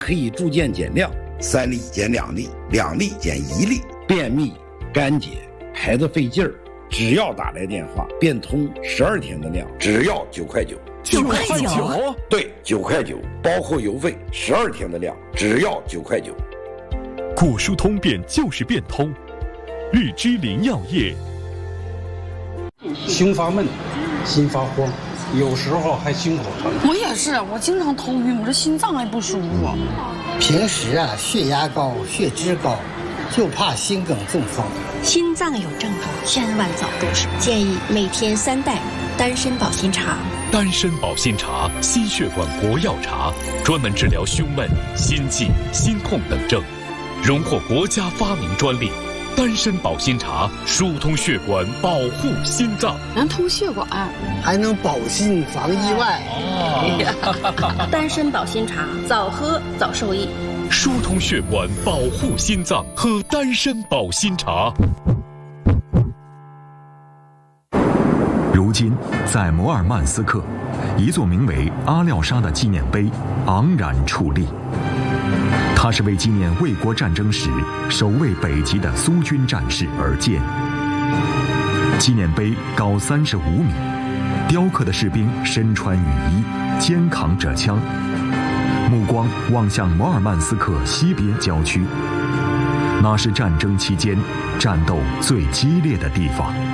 可以逐渐减量 ，3粒减2粒，2粒减1粒， 便秘、干结、排得费劲儿，只要打来电话，变通12天的量，只要9块9。 9块9？ 对，9块9，包括邮费，12天的量，只要9块9。 果疏通便就是变通，日之林药业。 胸发闷，心发慌，有时候还心口疼。 我也是，我经常头晕，我这心脏还不舒服。 平时血压高、血脂高，就怕心梗中风。 心脏有症状，千万早重视。建议每天3袋丹参保心茶。 丹参保心茶，心血管国药茶，专门治疗胸闷、心悸、心痛等症，荣获国家发明专利。丹参保心茶疏通血管，保护心脏， 能通血管， 还能保心防意外。 丹参保心茶，早喝早受益。 疏通血管，保护心脏，喝丹参保心茶。 如今，在摩尔曼斯克，一座名为阿廖沙的纪念碑昂然矗立。它是为纪念卫国战争时守卫北极的苏军战士而建。纪念碑高35米，雕刻的士兵身穿雨衣，肩扛着枪，目光望向摩尔曼斯克西边郊区，那是战争期间战斗最激烈的地方。